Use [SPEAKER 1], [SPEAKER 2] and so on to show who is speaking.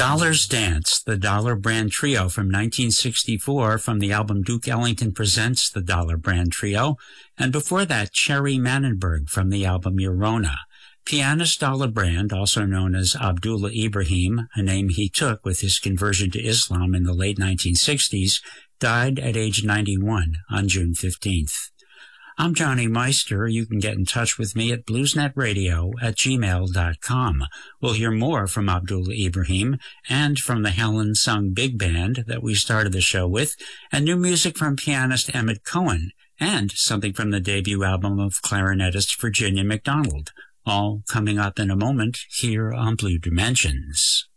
[SPEAKER 1] Dollar's Dance, the Dollar Brand Trio from 1964 from the album Duke Ellington Presents the Dollar Brand Trio, and before that, Cherry Manenberg from the album Yorona. Pianist Dollar Brand, also known as Abdullah Ibrahim, a name he took with his conversion to Islam in the late 1960s, died at age 91 on June 15th. I'm Johnny Meister. You can get in touch with me at bluesnetradio@gmail.com. We'll hear more from Abdullah Ibrahim and from the Helen Sung Big Band that we started the show with, and new music from pianist Emmett Cohen, and something from the debut album of clarinetist Virginia McDonald. All coming up in a moment here on Blue Dimensions.